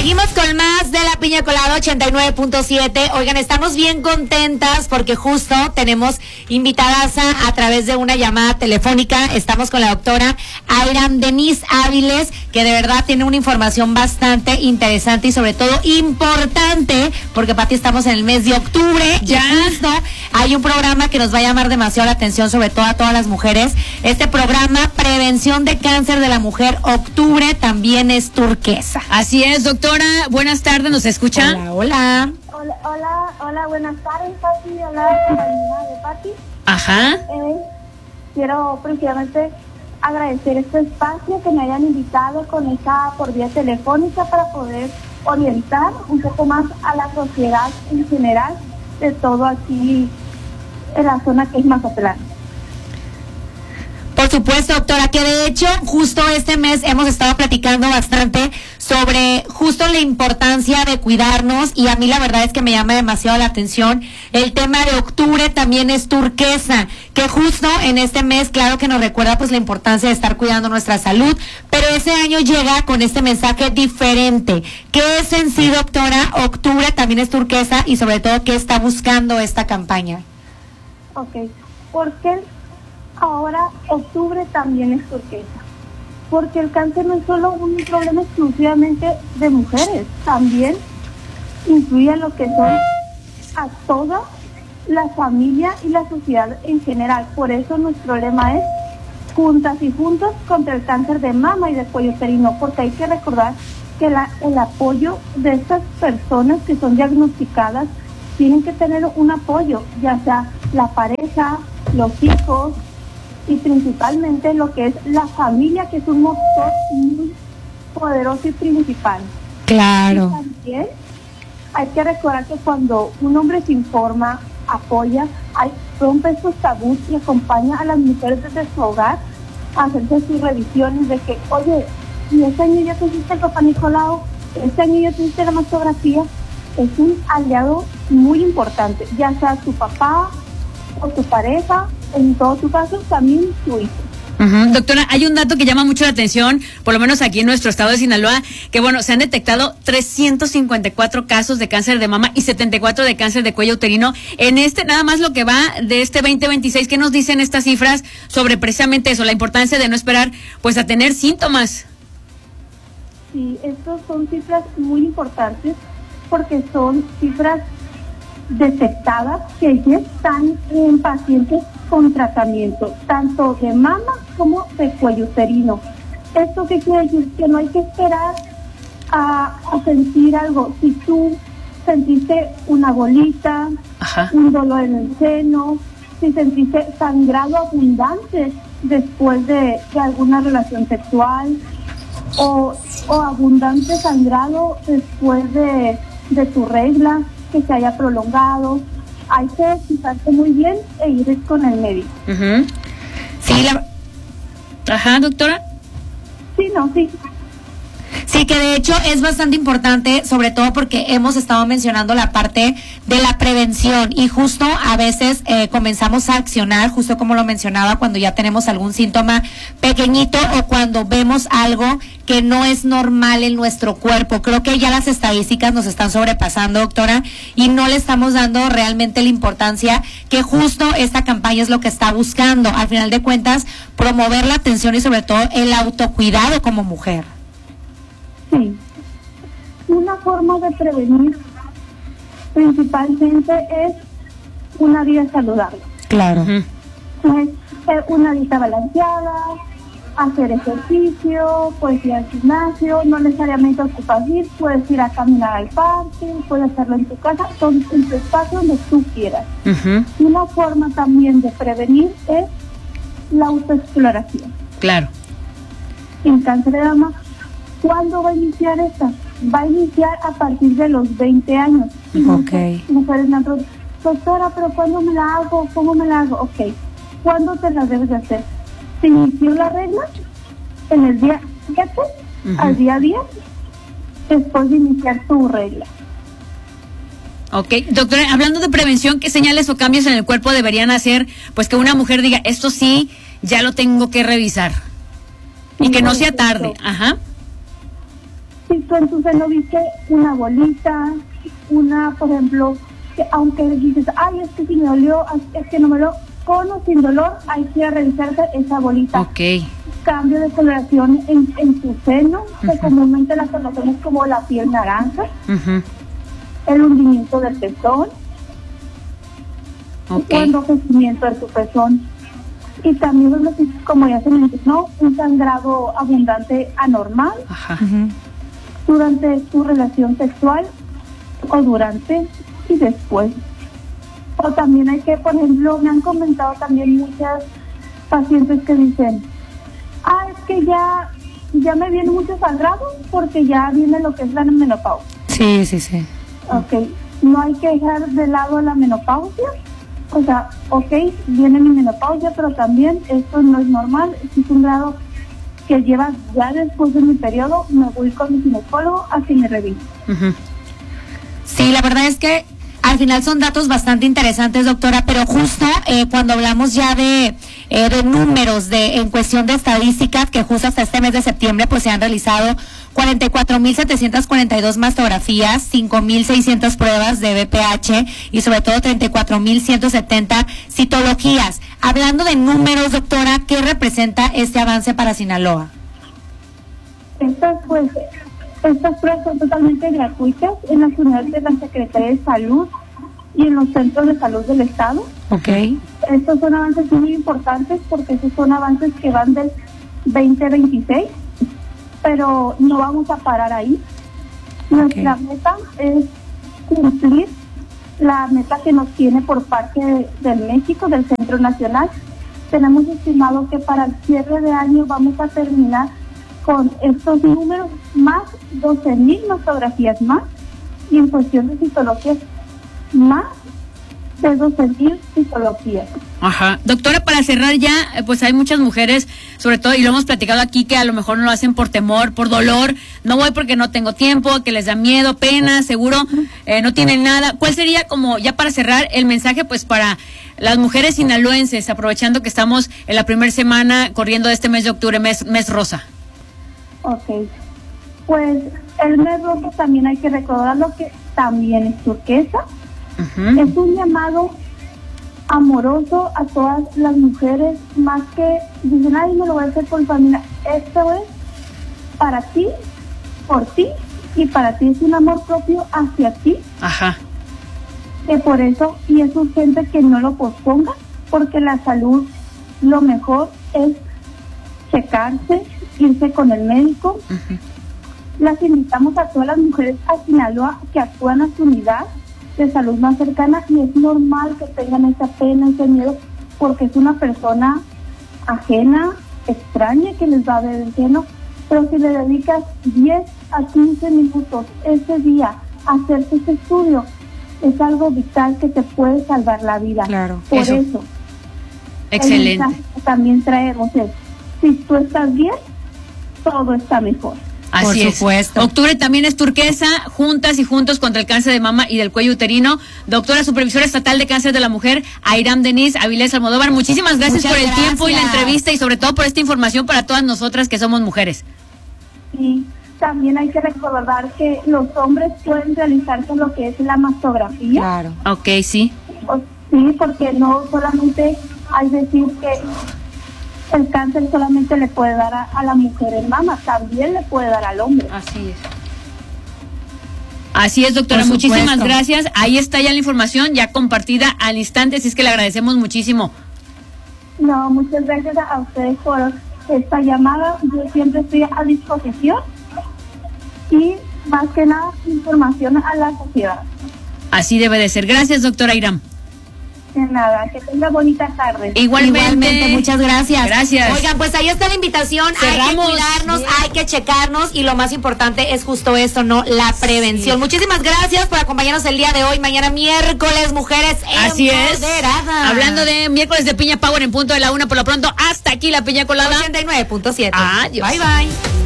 Seguimos con más de La Piña Colada 89.7. Oigan, estamos bien contentas porque justo tenemos invitadas a través de una llamada telefónica. Estamos con la doctora Ayram Denise Áviles, que de verdad tiene una información bastante interesante y sobre todo importante, porque Pati, estamos en el mes de octubre. Ya. Y justo hay un programa que nos va a llamar demasiado la atención, sobre todo a todas las mujeres. Este programa, Prevención de Cáncer de la Mujer, octubre, también es turquesa. Así es, doctora. Buenas tardes, ¿nos escucha? Hola. Hola, buenas tardes, Pati. Hola, compañera de Pati. Ajá. Quiero precisamente agradecer este espacio que me hayan invitado con esta por vía telefónica para poder orientar un poco más a la sociedad en general de todo aquí en la zona que es Mazatlán. Por supuesto, doctora, que de hecho justo este mes hemos estado platicando bastante sobre justo la importancia de cuidarnos, y a mí la verdad es que me llama demasiado la atención el tema de octubre, también es turquesa, que justo en este mes, claro que nos recuerda pues la importancia de estar cuidando nuestra salud, pero ese año llega con este mensaje diferente. ¿Qué es en sí, doctora? Octubre también es turquesa, y sobre todo, ¿qué está buscando esta campaña? Ok, ¿por qué ahora octubre también es turquesa? Porque el cáncer no es solo un problema exclusivamente de mujeres, también incluye lo que son a toda la familia y la sociedad en general. Por eso nuestro lema es juntas y juntos contra el cáncer de mama y de cuello uterino, porque hay que recordar que el apoyo de estas personas que son diagnosticadas tienen que tener un apoyo, ya sea la pareja, los hijos, y principalmente lo que es la familia, que es un motor muy poderoso y principal. Claro. Y también hay que recordar que cuando un hombre se informa, apoya, rompe estos tabús y acompaña a las mujeres desde su hogar a hacerse sus revisiones de que, oye, y este año ya te hiciste el Papá Nicolau, este año ya te hiciste la mastografía. Es un aliado muy importante, ya sea tu papá o tu pareja, en todo tu caso, también tu hijo. Doctora, hay un dato que llama mucho la atención, por lo menos aquí en nuestro estado de Sinaloa, que bueno, se han detectado 354 casos de cáncer de mama y 74 de cáncer de cuello uterino. En nada más lo que va de este 2026, ¿qué nos dicen estas cifras sobre precisamente eso, la importancia de no esperar pues a tener síntomas? Sí, estas son cifras muy importantes porque son cifras detectadas que ya están en pacientes con tratamiento, tanto de mama como de cuello uterino. ¿Esto qué quiere decir? Que no hay que esperar a sentir algo. Si tú sentiste una bolita, un dolor en el seno, si sentiste sangrado abundante después de alguna relación sexual, o abundante sangrado después de tu regla, que se haya prolongado, hay que fijarse muy bien e ir con el médico. Sí, doctora. Sí. Sí, que de hecho es bastante importante, sobre todo porque hemos estado mencionando la parte de la prevención, y justo a veces comenzamos a accionar, justo como lo mencionaba, cuando ya tenemos algún síntoma pequeñito o cuando vemos algo que no es normal en nuestro cuerpo. Creo que ya las estadísticas nos están sobrepasando, doctora, y no le estamos dando realmente la importancia que justo esta campaña es lo que está buscando. Al final de cuentas, promover la atención y sobre todo el autocuidado como mujer. Sí, una forma de prevenir principalmente es una vida saludable. Claro. Una dieta balanceada, hacer ejercicio, puedes ir al gimnasio, no necesariamente ocupas ir, puedes ir a caminar al parque, puedes hacerlo en tu casa, en tu espacio donde tú quieras. Una forma también de prevenir es la autoexploración. Claro. En cáncer de mama, ¿cuándo va a iniciar esta? Va a iniciar a partir de los 20 años. Okay. Mujeres me han preguntado, doctora, ¿pero cuándo me la hago? ¿Cómo me la hago? Ok. ¿Cuándo te la debes de hacer? ¿Se inició la regla? En el día 7, al día 10, después de iniciar tu regla. Ok, doctora, hablando de prevención, ¿qué señales o cambios en el cuerpo deberían hacer? Pues que una mujer diga, esto sí, ya lo tengo que revisar. Y que no sea tarde. Si tú en tu seno viste una bolita, por ejemplo, que aunque dices, ay, es que si me dolió, es que no me lo, con o sin dolor, hay que revisarse esa bolita. Ok. Cambio de coloración en tu seno, que comúnmente la conocemos como la piel naranja, el hundimiento del pezón, o enrojecimiento de tu pezón. Y también, como ya se mencionó, un sangrado abundante anormal durante tu relación sexual o durante y después. O también hay que, por ejemplo, me han comentado también muchas pacientes que dicen, es que ya me viene mucho sangrado porque ya viene lo que es la menopausia. Sí. Ok, no hay que dejar de lado la menopausia. O sea, viene mi menopausia, pero también esto no es normal. Es un grado que lleva ya después de mi periodo, me voy con mi ginecólogo a que me revise. Sí, la verdad es que al final son datos bastante interesantes, doctora, pero justo cuando hablamos ya de números en cuestión de estadísticas, que justo hasta este mes de septiembre pues se han realizado 44.742 mastografías, 5.600 pruebas de BPH y sobre todo 34.170 citologías. Hablando de números, doctora, ¿qué representa este avance para Sinaloa? Estas pruebas son totalmente gratuitas en las unidades de la Secretaría de Salud y en los centros de salud del Estado. Estos son avances muy importantes porque esos son avances que van del 2026, pero no vamos a parar ahí. Nuestra meta es cumplir la meta que nos tiene por parte del México, del Centro Nacional. Tenemos estimado que para el cierre de año vamos a terminar con estos números, más 12,000 mastografías más, y en cuestión de citologías, más de 12,000 citologías. Doctora, para cerrar ya, pues hay muchas mujeres, sobre todo, y lo hemos platicado aquí, que a lo mejor no lo hacen por temor, por dolor, no voy porque no tengo tiempo, que les da miedo, pena, seguro, no tienen nada. ¿Cuál sería, como ya para cerrar, el mensaje pues para las mujeres sinaloenses, aprovechando que estamos en la primera semana corriendo de este mes de octubre, mes rosa? Pues el mes rosa también hay que recordar lo que también es turquesa. Es un llamado amoroso a todas las mujeres, más que dicen, ay, me lo voy a hacer por familia. Esto es para ti, por ti, y para ti es un amor propio hacia ti. Que por eso, y es urgente que no lo posponga, porque la salud, lo mejor es checarse, irse con el médico. Las invitamos a todas las mujeres a Sinaloa que acudan a su unidad de salud más cercana, y es normal que tengan esa pena, ese miedo, porque es una persona ajena, extraña, que les va a ver el seno, pero si le dedicas 10 a 15 minutos ese día a hacerte ese estudio, es algo vital que te puede salvar la vida. Por eso. Excelente. El mensaje que también traemos es, si tú estás bien, todo está mejor. Así es. Octubre también es turquesa, juntas y juntos contra el cáncer de mama y del cuello uterino. Doctora Supervisora Estatal de Cáncer de la Mujer, Airam Denise Avilés Almodóvar, muchísimas gracias por el tiempo y la entrevista, y sobre todo por esta información para todas nosotras que somos mujeres. Y también hay que recordar que los hombres pueden realizarse lo que es la mastografía. Sí, porque no solamente hay decir que el cáncer solamente le puede dar a la mujer en mama, también le puede dar al hombre. Así es, doctora, muchísimas gracias. Ahí está ya la información, ya compartida al instante, así es que le agradecemos muchísimo. No, muchas gracias a ustedes por esta llamada. Yo siempre estoy a disposición y más que nada información a la sociedad. Así debe de ser. Gracias, doctora Airam. De nada, que tenga bonita tarde. Igualmente, muchas gracias. Gracias. Oigan, pues ahí está la invitación. Cerramos. Hay que cuidarnos, hay que checarnos, y lo más importante es justo esto, ¿no? La prevención. Muchísimas gracias por acompañarnos el día de hoy. Mañana miércoles, mujeres empoderadas. Hablando de miércoles de Piña Power en punto de la 1, por lo pronto, hasta aquí la piña colada. 89.7. Adiós. Bye.